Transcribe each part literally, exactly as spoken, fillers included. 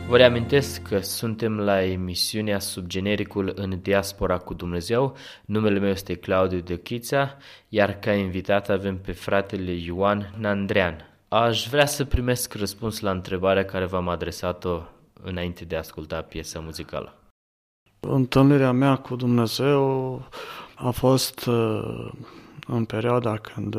Vă reamintesc că suntem la emisiunea Subgenericul în Diaspora cu Dumnezeu. Numele meu este Claudiu Dechița, iar ca invitat avem pe fratele Ioan Nandrean. Aș vrea să primesc răspuns la întrebarea care v-am adresat-o înainte de a asculta piesa muzicală. Întâlnirea mea cu Dumnezeu a fost în perioada când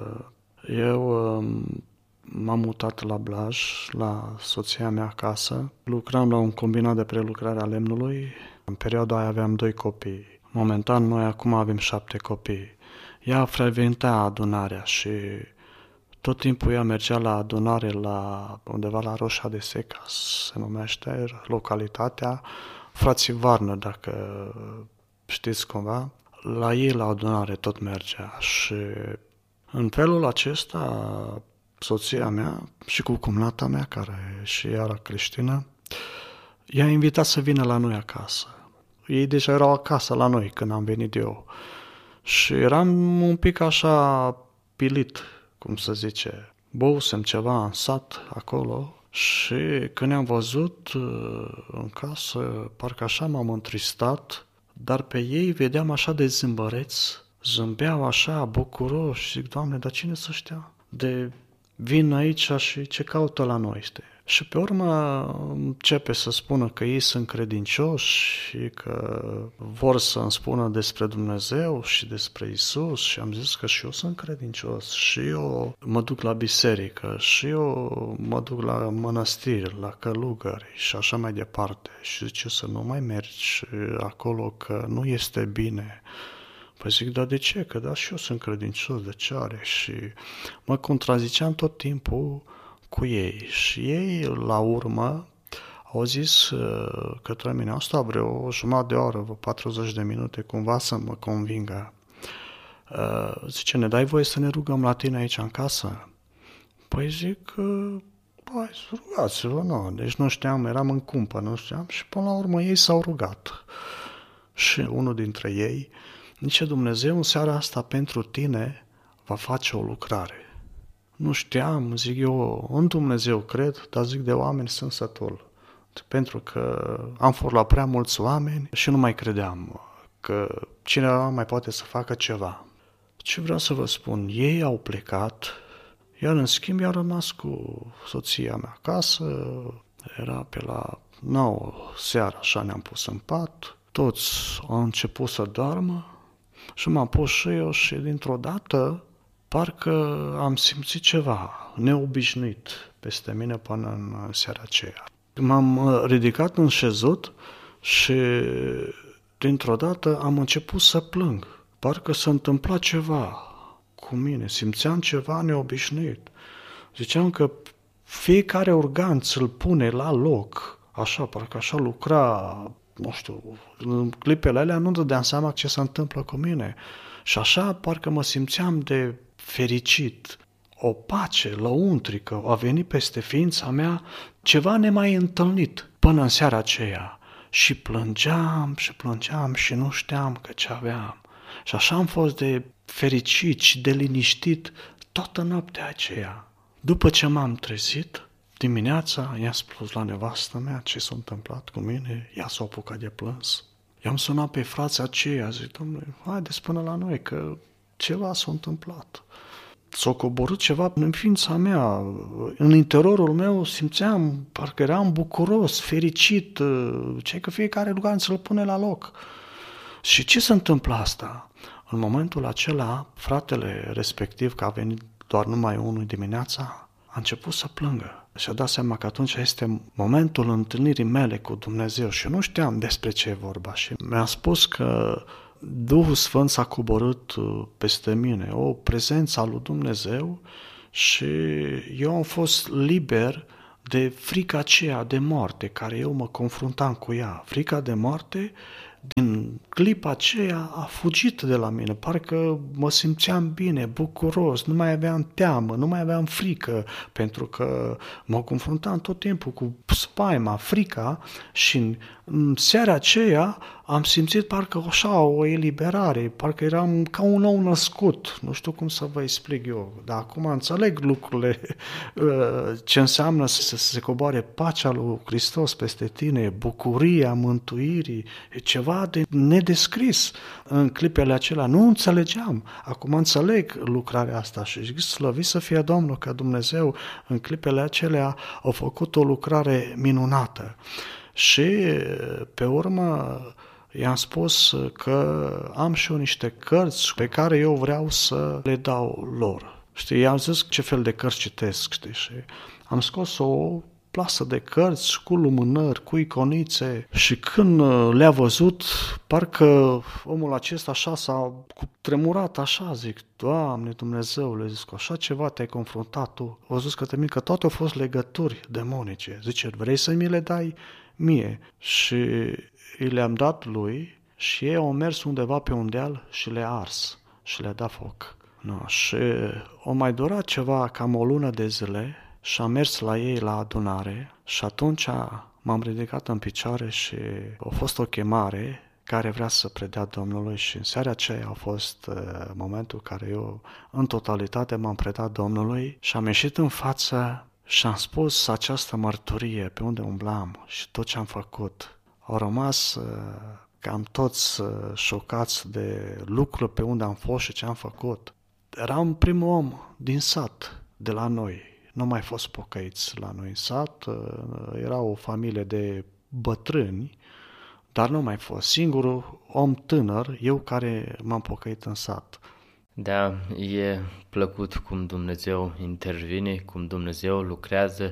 eu m-am mutat la Blaj, la soția mea acasă. Lucram la un combinat de prelucrare a lemnului. În perioada aia aveam doi copii. Momentan noi acum avem șapte copii. Ea frecventa adunarea și tot timpul ea mergea la adunare la undeva la Roșia de Secas, se numește localitatea, frații Varnă, dacă știți cumva. La ei la adunare tot mergea și în felul acesta soția mea și cu cumnata mea, care și ea era creștină, i-a invitat să vină la noi acasă. Ei deja erau acasă la noi când am venit eu. Și eram un pic așa pilit, cum se zice. Băusem ceva în sat acolo și când ne-am văzut în casă, parcă așa m-am întristat, dar pe ei vedeam așa de zâmbăreți, zâmbeau așa bucuroși și zic, Doamne, dar cine să știa? De vin aici și ce caută la noi este. Și pe urmă începe să spună că ei sunt credincioși și că vor să îmi spună despre Dumnezeu și despre Isus și am zis că și eu sunt credincios și eu mă duc la biserică și eu mă duc la mănăstiri, la călugări și așa mai departe. Și zice să nu mai mergi acolo că nu este bine. Păi zic, dar de ce? Că da, și eu sunt credincios, de ce are? Și mă contraziceam tot timpul cu ei. Și ei, la urmă, au zis către mine, asta vreo o jumătate de oră, vreo patruzeci de minute, cumva să mă convingă. Zice, ne dai voie să ne rugăm la tine aici în casă? Păi zic, păi rugați-vă, nu. Deci nu știam, eram în cumpă, nu știam. Și până la urmă ei s-au rugat. Și unul dintre ei zice, Dumnezeu în seara asta pentru tine va face o lucrare. Nu știam, zic eu, în Dumnezeu cred, dar zic de oameni sunt sătul. Pentru că am fost la prea mulți oameni și nu mai credeam că cineva mai poate să facă ceva. Ce vreau să vă spun, ei au plecat, iar în schimb i-a rămas cu soția mea acasă, era pe la nouă seara, așa ne-am pus în pat, toți au început să doarmă și m-am pus și eu și dintr-o dată parcă am simțit ceva neobișnuit peste mine până în seara aceea. M-am ridicat în șezut și dintr-o dată am început să plâng. Parcă s-a întâmplat ceva cu mine, simțeam ceva neobișnuit. Ziceam că fiecare organ îl pune la loc, așa, parcă așa lucra, nu știu, în clipele alea nu dădeam seama ce se întâmplă cu mine. Și așa parcă mă simțeam de fericit, o pace lăuntrică a venit peste ființa mea, ceva nemai întâlnit până în seara aceea. Și plângeam și plângeam și nu știam că ce aveam. Și așa am fost de fericit și de liniștit toată noaptea aceea. După ce m-am trezit, dimineața i-am spus la nevastă mea ce s-a întâmplat cu mine, ea s-a apucat de plâns. I-am sunat pe frații aceia, zic, domnule, haideți până la noi că ceva s-a întâmplat. S-a coborât ceva în ființa mea, în interiorul meu simțeam, parcă eram bucuros, fericit, ce că fiecare lucru să-l pune la loc. Și ce se întâmplă asta? În momentul acela, fratele respectiv, că a venit doar numai unul dimineața, a început să plângă. Și-a dat seama că atunci este momentul întâlnirii mele cu Dumnezeu și nu știam despre ce e vorba. Și mi-a spus că Duhul Sfânt s-a coborât peste mine, o prezență a lui Dumnezeu și eu am fost liber de frica aceea de moarte, care eu mă confruntam cu ea. Frica de moarte din clipa aceea a fugit de la mine, parcă mă simțeam bine, bucuros, nu mai aveam teamă, nu mai aveam frică, pentru că mă confruntam tot timpul cu spaima, frica și în, în seara aceea am simțit parcă așa o eliberare, parcă eram ca un nou născut, nu știu cum să vă explic eu, dar acum înțeleg lucrurile, ce înseamnă să se coboare pacea lui Hristos peste tine, bucuria mântuirii, e ceva de nedescris. În clipele acelea nu înțelegeam, acum înțeleg lucrarea asta și zic, slăvit să fie Domnul că Dumnezeu în clipele acelea a făcut o lucrare minunată. Și pe urmă i-am spus că am și eu niște cărți pe care eu vreau să le dau lor. Știi, i-am zis ce fel de cărți citesc, știi, și am scos o plasă de cărți cu lumânări, cu iconițe și când le-a văzut, parcă omul acesta așa s-a tremurat așa, zic, Doamne Dumnezeule, zic, cu așa ceva te-ai confruntat tu. O zis că te mine că toate au fost legături demonice. Zice, vrei să mi le dai mie? Și îi le-am dat lui și ei au mers undeva pe un deal și le-a ars și le-a dat foc. No, și o mai durat ceva, cam o lună de zile și am mers la ei la adunare și atunci m-am ridicat în picioare și a fost o chemare care vrea să predea Domnului și în seara aceea a fost uh, momentul în care eu în totalitate m-am predat Domnului și am ieșit în față și am spus această mărturie pe unde umblam și tot ce am făcut. Au rămas uh, cam toți uh, șocați de lucrurile pe unde am fost și ce am făcut. Eram primul om din sat de la noi. Nu mai fost pocăiți la noi în sat, era o familie de bătrâni, dar nu mai fost. Singurul om tânăr, eu care m-am pocăit în sat. Da, e plăcut cum Dumnezeu intervine, cum Dumnezeu lucrează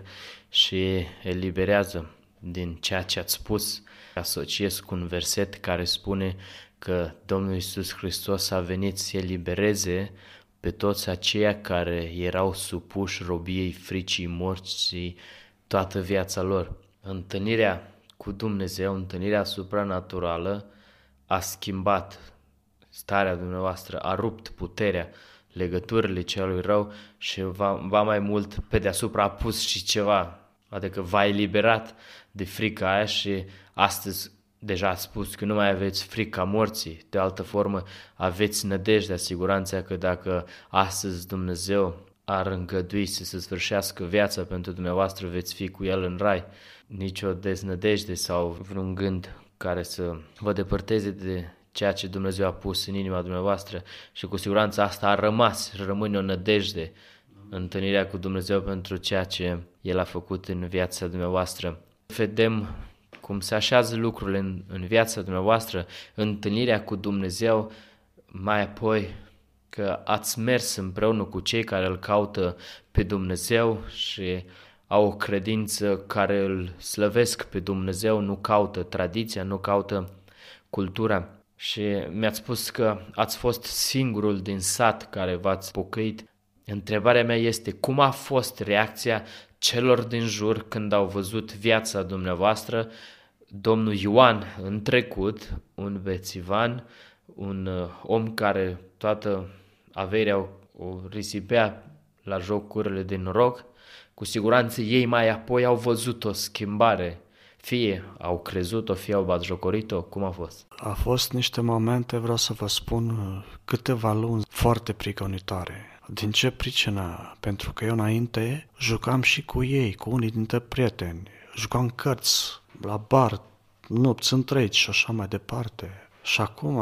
și eliberează din ceea ce ați spus. Asociez cu un verset care spune că Domnul Iisus Hristos a venit să elibereze pe toți aceia care erau supuși robiei, fricii, morții toată viața lor. Întâlnirea cu Dumnezeu, întâlnirea supranaturală a schimbat starea dumneavoastră, a rupt puterea, legăturile celui rău și va, va mai mult pe deasupra a pus și ceva, adică v-a eliberat de frica aia și astăzi deja ați spus că nu mai aveți frica morții, de altă formă aveți nădejdea, siguranța că dacă astăzi Dumnezeu ar îngădui să se sfârșească viața pentru dumneavoastră, veți fi cu El în rai. Nici o deznădejde sau vreun gând care să vă depărteze de ceea ce Dumnezeu a pus în inima dumneavoastră și cu siguranță asta a rămas, rămâne o nădejde, întâlnirea cu Dumnezeu pentru ceea ce El a făcut în viața dumneavoastră. Vedem cum se așează lucrurile în, în viața dumneavoastră, întâlnirea cu Dumnezeu, mai apoi că ați mers împreună cu cei care îl caută pe Dumnezeu și au o credință care îl slăvesc pe Dumnezeu, nu caută tradiția, nu caută cultura. Și mi-ați spus că ați fost singurul din sat care v-ați pocăit. Întrebarea mea este, cum a fost reacția celor din jur când au văzut viața dumneavoastră? Domnul Ioan în trecut, un bețivan, un om care toată averea o, o risipea la jocurile de noroc, cu siguranță ei mai apoi au văzut o schimbare. Fie au crezut-o, fie au batjocorit-o, cum a fost? A fost niște momente, vreau să vă spun, câteva luni foarte prigonitoare. Din ce pricină? Pentru că eu înainte jucam și cu ei, cu unii dintre prieteni. Jucam cărți la bar, nopți întregi și așa mai departe. Și acum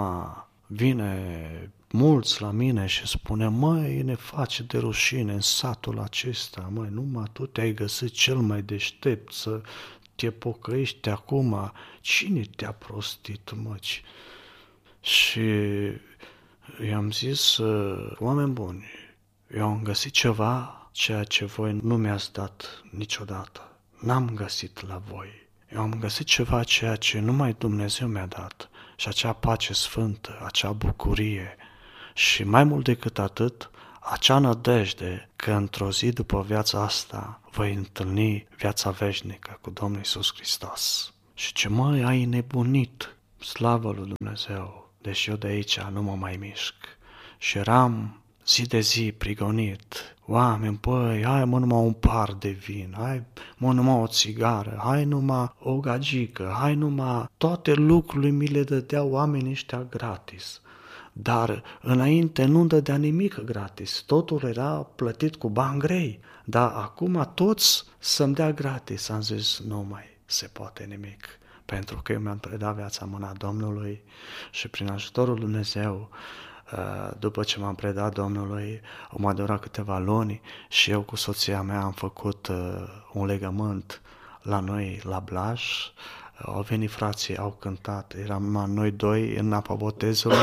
vine mulți la mine și spune, măi, ne face de rușine în satul acesta, măi, numai tu te-ai găsit cel mai deștept să te pocăiești acum, cine te-a prostit, măci? Și i-am zis, oameni buni, eu am găsit ceva, ceea ce voi nu mi-ați dat niciodată. N-am găsit la voi. Eu am găsit ceva, ceea ce numai Dumnezeu mi-a dat. Și acea pace sfântă, acea bucurie. Și mai mult decât atât, acea nădejde că într-o zi după viața asta voi întâlni viața veșnică cu Domnul Iisus Hristos. Și ce, măi, ai nebunit? Slavă lui Dumnezeu, deși eu de aici nu mă mai mișc. Și eram zi de zi prigonit. Oameni, băi, hai mă numai un par de vin, hai mă numai o țigară, hai numai o gagică, hai numai toate lucrurile mi le dădeau oamenii ăștia gratis. Dar înainte nu-mi dădea nimic gratis, totul era plătit cu bani grei. Dar acum toți să-mi dea gratis, am zis, nu mai se poate nimic. Pentru că eu mi-am predat viața în mâna Domnului și prin ajutorul lui Dumnezeu, după ce m-am predat Domnului, au mai durat câteva luni și eu cu soția mea am făcut un legământ la noi, la Blaj. Au venit frații, au cântat, eram noi doi în apa botezului,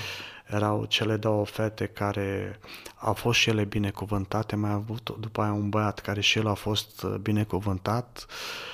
erau cele două fete care au fost și ele binecuvântate, mai avut după aia un băiat care și el a fost binecuvântat.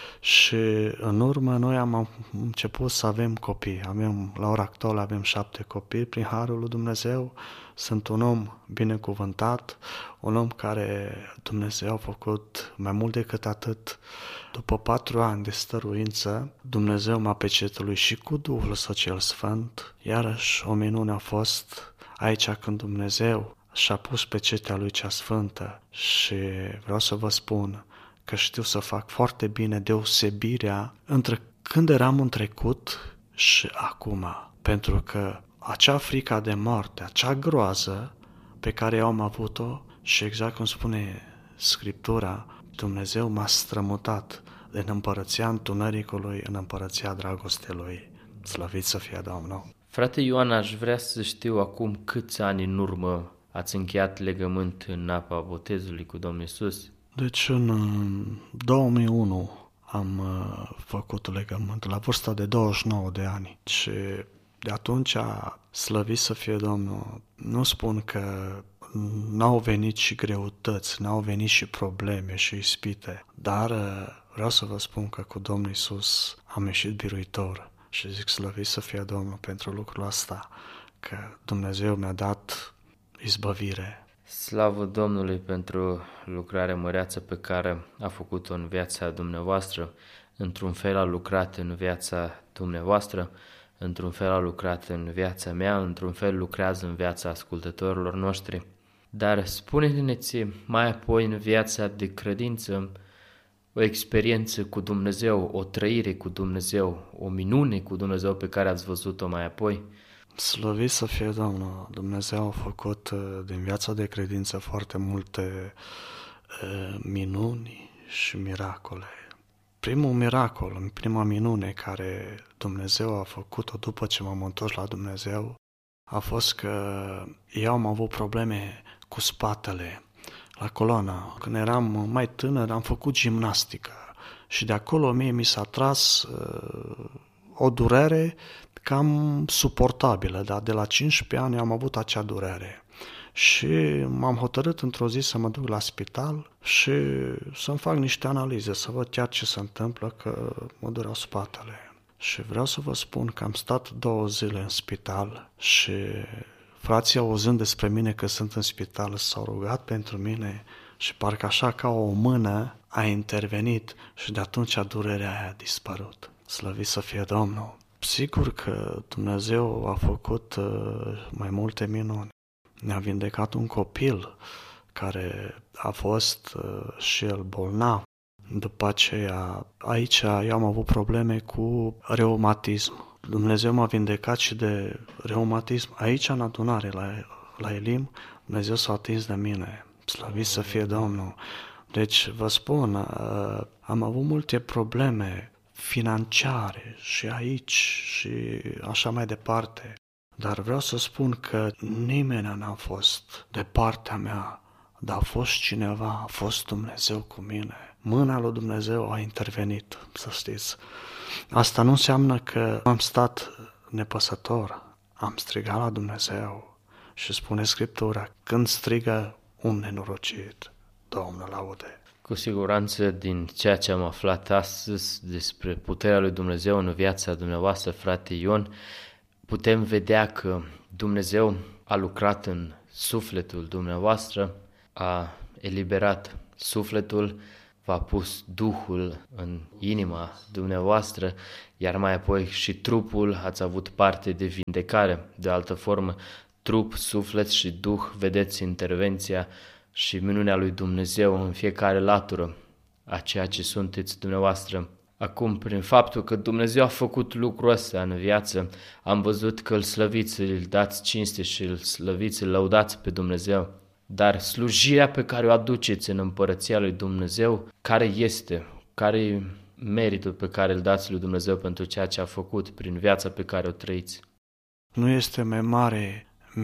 Și în urmă noi am început să avem copii. Avem, la ora actuală avem șapte copii prin harul lui Dumnezeu. Sunt un om binecuvântat, un om care Dumnezeu a făcut mai mult decât atât. După patru ani de stăruință, Dumnezeu m-a pecetuit și cu Duhul Său cel Sfânt. Iarăși o minune a fost aici când Dumnezeu și-a pus pecetea Lui cea Sfântă și vreau să vă spun că știu să fac foarte bine deosebirea între când eram în trecut și acum. Pentru că acea frică de moarte, acea groază pe care eu am avut-o și exact cum spune Scriptura, Dumnezeu m-a strămutat din împărăția întunericului în împărăția dragostelui. Slăvit să fie Domnul! Frate Ioan, aș vrea să știu acum câți ani în urmă ați încheiat legământ în apa botezului cu Domnul Iisus? Deci în două mii unu am făcut legământ la vârsta de douăzeci și nouă de ani și de atunci, slăvit să fie Domnul, nu spun că n-au venit și greutăți, n-au venit și probleme și ispite, dar vreau să vă spun că cu Domnul Iisus am ieșit biruitor și zic slăvit să fie Domnul pentru lucrul ăsta, că Dumnezeu mi-a dat izbăvire. Slavă Domnului pentru lucrarea măreață pe care a făcut-o în viața dumneavoastră. Într-un fel a lucrat în viața dumneavoastră, într-un fel a lucrat în viața mea, într-un fel lucrează în viața ascultătorilor noștri. Dar spune-ne-ți mai apoi în viața de credință o experiență cu Dumnezeu, o trăire cu Dumnezeu, o minune cu Dumnezeu pe care ați văzut-o mai apoi. Slăvit să fie Domnul, Dumnezeu a făcut din viața de credință foarte multe uh, minuni și miracole. Primul miracol, prima minune care Dumnezeu a făcut-o după ce m-am întors la Dumnezeu a fost că eu am avut probleme cu spatele la coloană. Când eram mai tânăr am făcut gimnastică și de acolo mie mi s-a tras uh, o durere cam suportabilă, dar de la cincisprezece ani am avut acea durere. Și m-am hotărât într-o zi să mă duc la spital și să-mi fac niște analize, să văd chiar ce se întâmplă, că mă dureau spatele. Și vreau să vă spun că am stat două zile în spital și frații, auzând despre mine că sunt în spital, s-au rugat pentru mine și parcă așa ca o mână a intervenit și de atunci durerea aia a dispărut. Slăvit să fie Domnul! Sigur că Dumnezeu a făcut uh, mai multe minuni. Ne-a vindecat un copil care a fost uh, și el bolnav. După aceea, aici eu am avut probleme cu reumatism. Dumnezeu m-a vindecat și de reumatism. Aici, în adunare, la, la Elim, Dumnezeu s-a atins de mine. Slăvit să fie Domnul! Deci, vă spun, uh, am avut multe probleme financiare și aici și așa mai departe. Dar vreau să spun că nimeni n-a fost de partea mea, dar a fost cineva, a fost Dumnezeu cu mine. Mâna lui Dumnezeu a intervenit, să știți. Asta nu înseamnă că am stat nepăsător, am strigat la Dumnezeu și spune Scriptura, când strigă un nenorocit, Domnul aude. Cu siguranță, din ceea ce am aflat astăzi despre puterea lui Dumnezeu în viața dumneavoastră, frate Ion, putem vedea că Dumnezeu a lucrat în sufletul dumneavoastră, a eliberat sufletul, v-a pus Duhul în inima dumneavoastră, iar mai apoi și trupul ați avut parte de vindecare. De altă formă, trup, suflet și Duh, vedeți intervenția și minunea lui Dumnezeu în fiecare latură a ceea ce sunteți dumneavoastră. Acum, prin faptul că Dumnezeu a făcut lucrul ăsta în viață, am văzut că îl slăviți, îl dați cinste și îl slăviți, îl lăudați pe Dumnezeu. Dar slujirea pe care o aduceți în împărăția lui Dumnezeu, care este, care e meritul pe care îl dați lui Dumnezeu pentru ceea ce a făcut prin viața pe care o trăiți? Nu este mai mare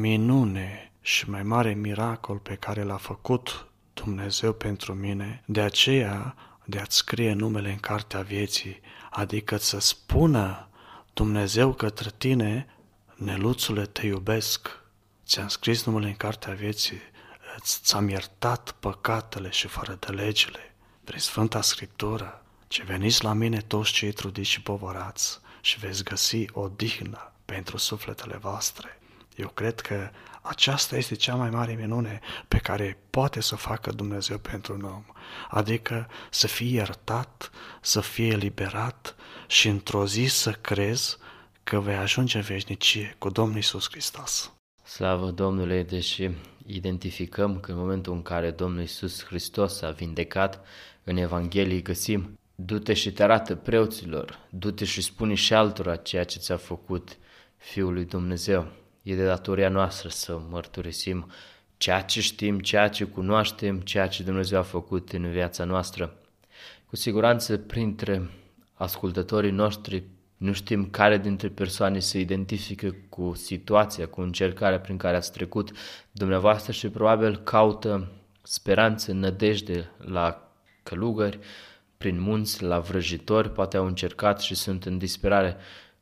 minune și mai mare miracol pe care l-a făcut Dumnezeu pentru mine, de aceea de a-ți scrie numele în cartea vieții, adică să spună Dumnezeu către tine: Neluțule, te iubesc, ți-am scris numele în cartea vieții, ți-am iertat păcatele și fără de legile, prin Sfânta Scriptură, ce veniți la mine toți cei trudiți și povărați și veți găsi odihnă pentru sufletele voastre. Eu cred că aceasta este cea mai mare minune pe care poate să o facă Dumnezeu pentru un om, adică să fie iertat, să fie eliberat și într-o zi să crezi că vei ajunge în veșnicie cu Domnul Iisus Hristos. Slavă Domnului, deși identificăm că în momentul în care Domnul Iisus Hristos a vindecat, în Evanghelie găsim: du-te și te arată preoților, du-te și spune și altora ceea ce ți-a făcut Fiul lui Dumnezeu. E de datoria noastră să mărturisim ceea ce știm, ceea ce cunoaștem, ceea ce Dumnezeu a făcut în viața noastră. Cu siguranță, printre ascultătorii noștri, nu știm care dintre persoane se identifică cu situația, cu încercarea prin care ați trecut dumneavoastră și probabil caută speranță, nădejde la călugări, prin munți, la vrăjitori, poate au încercat și sunt în disperare.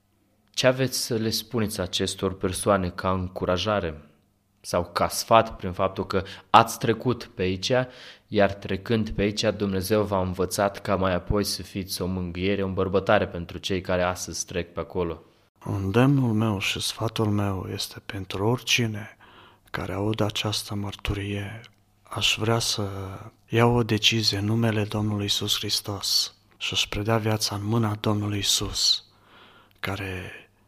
Ce aveți să le spuneți acestor persoane ca încurajare sau ca sfat prin faptul că ați trecut pe aici, iar trecând pe aici Dumnezeu v-a învățat ca mai apoi să fiți o mângâiere, o îmbărbătare pentru cei care astăzi trec pe acolo? Îndemnul meu și sfatul meu este pentru oricine care aude această mărturie. Aș vrea să iau o decizie în numele Domnului Iisus Hristos și își predea viața în mâna Domnului Iisus, care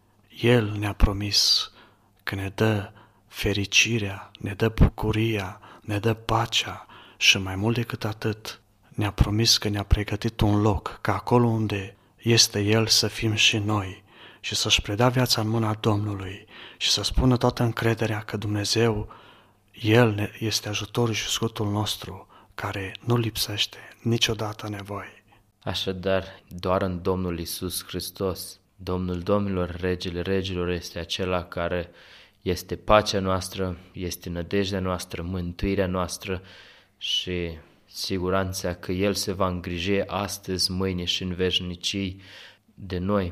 El ne-a promis că ne dă fericirea, ne dă bucuria, ne dă pacea și mai mult decât atât, ne-a promis că ne-a pregătit un loc, ca acolo unde este El să fim și noi și să-și predea viața în mâna Domnului și să spună toată încrederea că Dumnezeu, El este ajutorul și scutul nostru, care nu lipsește niciodată nevoie. Așadar, doar în Domnul Iisus Hristos, Domnul Domnilor, Regele Regilor, este acela care este pacea noastră, este nădejdea noastră, mântuirea noastră și siguranța că El se va îngriji astăzi, mâine și în veșnicii de noi.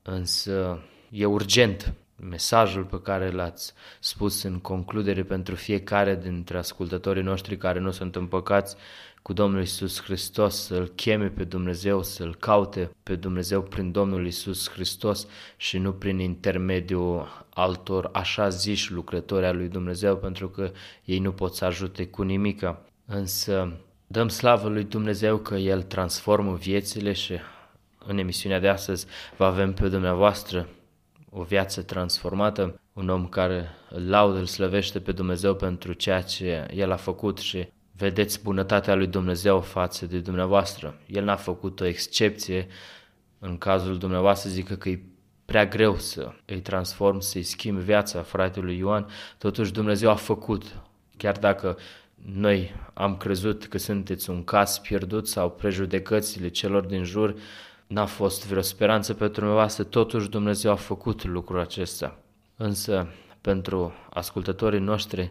Însă e urgent mesajul pe care l-ați spus în concludere pentru fiecare dintre ascultătorii noștri care nu sunt împăcați cu Domnul Iisus Hristos, să-L cheme pe Dumnezeu, să-L caute pe Dumnezeu prin Domnul Iisus Hristos și nu prin intermediul altor așa ziși lucrători al lui Dumnezeu, pentru că ei nu pot să ajute cu nimica. Însă dăm slavă lui Dumnezeu că El transformă viețile și în emisiunea de astăzi vă avem pe dumneavoastră o viață transformată, un om care îl laudă, îl slăvește pe Dumnezeu pentru ceea ce El a făcut și vedeți bunătatea lui Dumnezeu față de dumneavoastră. El n-a făcut o excepție. În cazul dumneavoastră zică că e prea greu să îi transform, să-i schimb viața fratelui Ioan, totuși Dumnezeu a făcut. Chiar dacă noi am crezut că sunteți un caz pierdut sau prejudecățile celor din jur, n-a fost vreo speranță pentru dumneavoastră, totuși Dumnezeu a făcut lucrul acesta. Însă, pentru ascultătorii noștri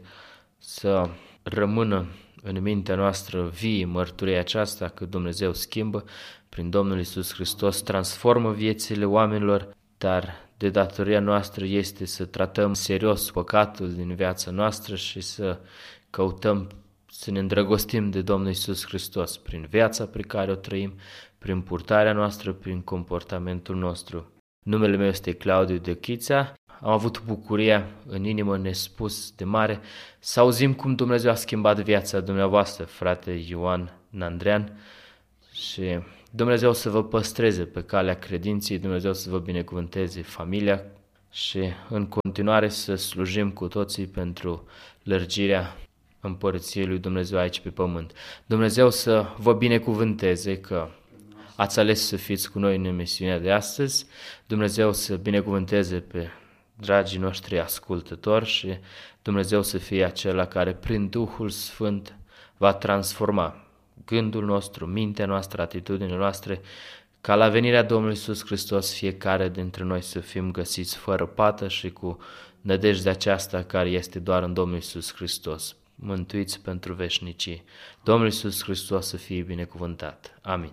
să rămână în mintea noastră vie mărturia aceasta că Dumnezeu schimbă, prin Domnul Iisus Hristos transformă viețile oamenilor, dar de datoria noastră este să tratăm serios păcatul din viața noastră și să căutăm să ne îndrăgostim de Domnul Iisus Hristos prin viața pe care o trăim, prin purtarea noastră, prin comportamentul nostru. Numele meu este Claudiu Dechița. Am avut bucuria în inimă nespus de mare să auzim cum Dumnezeu a schimbat viața dumneavoastră, frate Ioan Nandrean, Și Dumnezeu să vă păstreze pe calea credinței, Dumnezeu să vă binecuvânteze familia și în continuare să slujim cu toții pentru lărgirea împărăției lui Dumnezeu aici pe pământ. Dumnezeu să vă binecuvânteze că ați ales să fiți cu noi în emisiunea de astăzi. Dumnezeu să binecuvânteze pe dragii noștri ascultători și Dumnezeu să fie acela care prin Duhul Sfânt va transforma gândul nostru, mintea noastră, atitudinile noastre, ca la venirea Domnului Iisus Hristos fiecare dintre noi să fim găsiți fără pată și cu nădejdea aceasta care este doar în Domnul Iisus Hristos, mântuiți pentru veșnicii. Domnul Iisus Hristos să fie binecuvântat. Amin.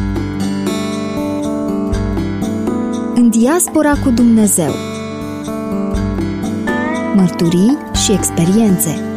În diaspora cu Dumnezeu. Mărturii și experiențe.